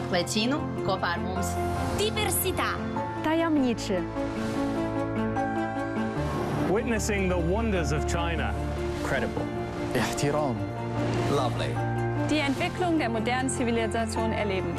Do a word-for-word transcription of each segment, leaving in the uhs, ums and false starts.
Lecinu kopā ar mums. Diversità. Tajemniczy. Witnessing the wonders of China. Credible. احترام. Lovely. Die Entwicklung der modernen Zivilisation erleben.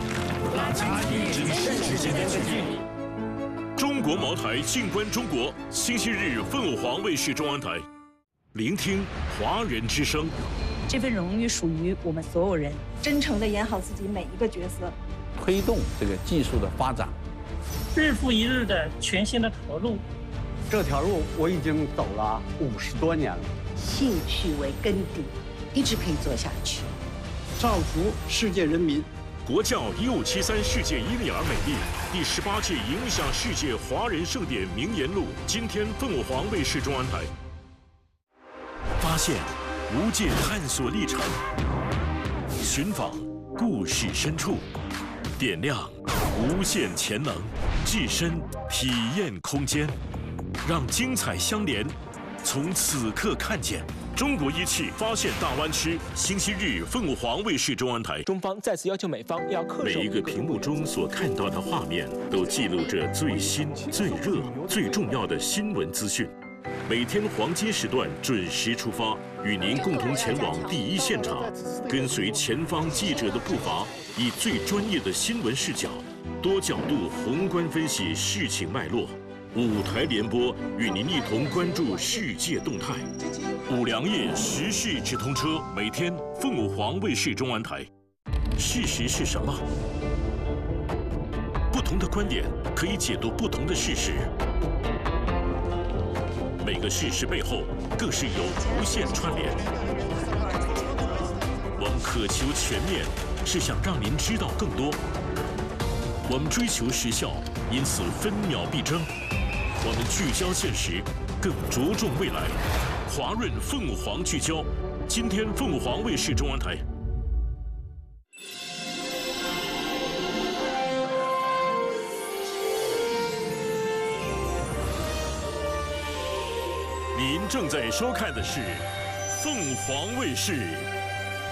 中国茅台静观中国，星期日凤凰卫视中央台，聆听华人之声。 这份荣誉属于我们所有人， 真诚地演好自己每一个角色， 推动这个技术的发展， 日复一日的全新的投入。 这条路我已经走了五十多年了， 兴趣为根底，一直可以做下去。 造福世界人民。 国教一五七三世界伊利尔美丽第十八届影响世界华人盛典名言录，今天凤凰卫视中央台。发现无界探索历程，寻访故事深处，点亮无限潜能，置身体验空间，让精彩相连，从此刻看见。中国一汽发现大湾区，星期日凤凰卫视中央台。 中方再次要求美方要恪守。 每一个屏幕中所看到的画面，都记录着最新、最热、最重要的新闻资讯。每天黄金时段准时出发，与您共同前往第一现场，跟随前方记者的步伐，以最专业的新闻视角，多角度宏观分析事情脉络。五台联播与您一同关注世界动态。五粮液时事直通车，每天凤凰卫视中央台。事实是什么？不同的观点可以解读不同的事实。每个事实背后更是有无限串联。我们渴求全面，是想让您知道更多。我们追求时效，因此分秒必争。我们聚焦现实，更着重未来。华润凤凰聚焦，今天凤凰卫视中央台。您正在收看的是凤凰卫视